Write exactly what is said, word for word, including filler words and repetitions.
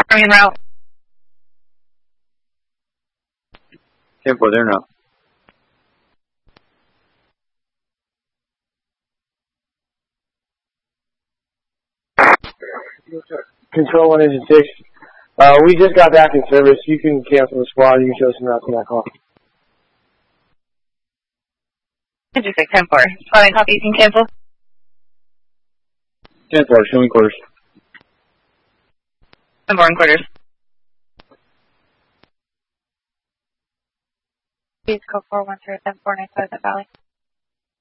coming en route. ten four, they're en route. Control one engine six. Uh, we just got back in service. You can cancel the squad. You can show some routes to that call. Engine six, ten four. Squad copy, you can cancel. ten four, showing quarters. ten four in quarters. Please go four one zero seven four nine five the valley.